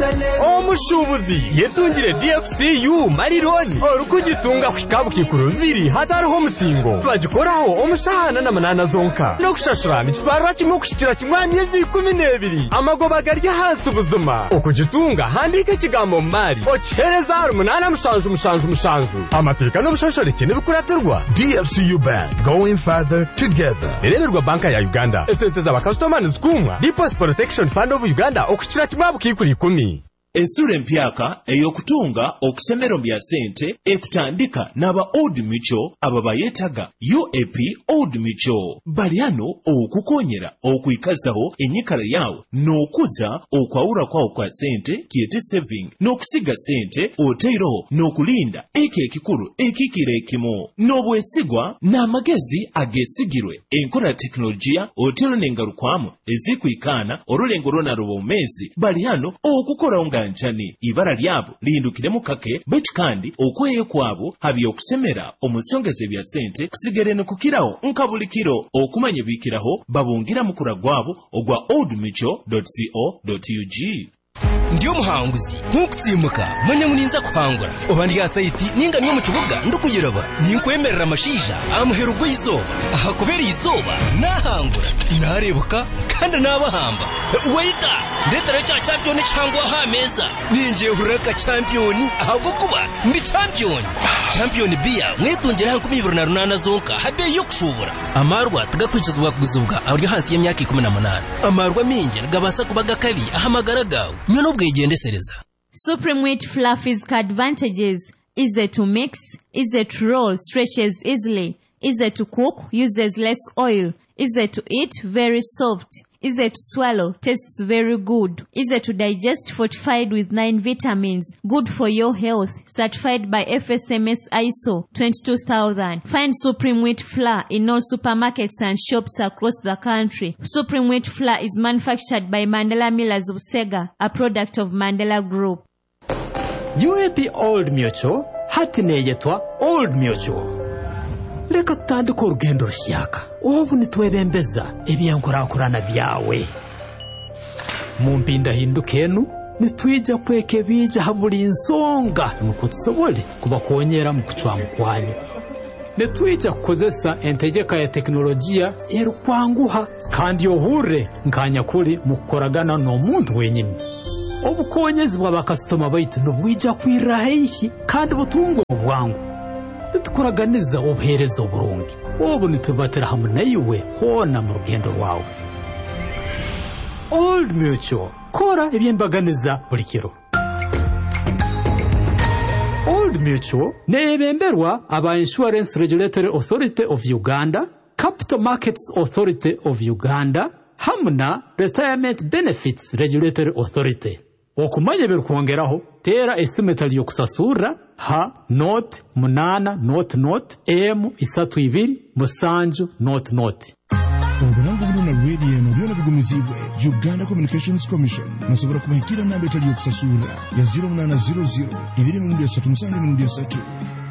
omushubuzi yetungire DFCU marironi orukugitunga kwikabu kikuru biri hatariho musingo bagikoraho omushahana na manana zonka no kushashura nikitwarwa kimwe kushikira kimwani yezi 12 amagoba garya hasi ubuzima okugitunga handike kigambo mari ochereza 8 amateka no bushashoreke n'ibikuratirwa DFCU Bank, going further together. Ereberwa banka ya Uganda esente za bakastomani zikumwa Deposit Protection Fund of Uganda okushikira kimwe kikuri 10 Ensure mpyaka eyokutunga okusemero bya sente ekutandika n'aba Old Mutual ababayetaga UAP Old Mutual baliano okukonyera okuyikazaho enyikala yawo n'okuza okwawula kwawo kwa sente kiyete saving n'okusiga sente oteiroho n'okulinda ekikulu ekikire ekimo n'obwesigwa n'amagezi agesigirwe enkola teknolojia otero n'engalukwamu ezikuikana olulengo lwona lw'omezi baliano okukora njani ibara lyabo lindukiremu kake bekandi okweye kwabo habi okusemera omusongeze bya sente kusigere no kukiraho nkabulikiro okumanye bikiraho babungira mukura gwabo ogwa oldmutual.co.ug Ndiyo muhanguzi nkukutsimuka mwanya muninza kuhangura obandi ya site ninga niyo mukibuga ndukuyiraba ninkwemerera amashija amuherugo izoba ahakubera izoba nahangura narebuka kandi nabahamba waita ndetara cha champion cyangwa ha meza ninje huraka champion ahubwo kuba ndi champion bia mwetongera 28 zonka habe yo kushubura amarwa tugakwicizwa kuguzubwa abari hasi y'imyaka 18 amarwa minje gabasa kubaga kali ahamagara gawe Supreme Wheat Fluffy's advantages: easy to mix, easy to roll, stretches easily, easy to cook, uses less oil, easy to eat, very soft, easy to swallow, tastes very good, easy to digest, fortified with 9 vitamins, good for your health, certified by FSMS ISO 22000. Find Supreme Wheat Flour in all supermarkets and shops across the country. Supreme Wheat Flour is manufactured by Mandela Millers of Sega, a product of Mandela Group. UAP Old Mutual, hatine yetwa Old Mutual. Leka tutandika urugendo rushyaka ubu nitwebembeza ebyankorakorana byawe mu mpinda hindukenu nitwija kweke bija haburi insonga nuko tusobole kubakonyera mu kucwa kwanyu nitwija kukozesa entegeka ya teknolojia erukwanguha kandi yohure nkanya kuri mukoragana no muntu wenyine obukonyezi bw'abakastoma baitu nubwija kwirahishi kandi butungwa bwangu tukuraganiza obuherezo burungi obu nitubatera hamwe nayiwe hona mu rugendo rwawe Old Mutual kora ebyembaganiza buri kiro Old Mutual nebemberwa aba Insurance Regulatory Authority of Uganda, Capital Markets Authority of Uganda hamna Retirement Benefits Regulatory Authority. Okumanya birukwongeraho tera esimetali yo kusasura ha not munana not M32 musanju not Oburango buno na radio no byona bigumizibwe Uganda Communications Commission nasobora kubahikira namba etali yo kusasura ya 0800 23 3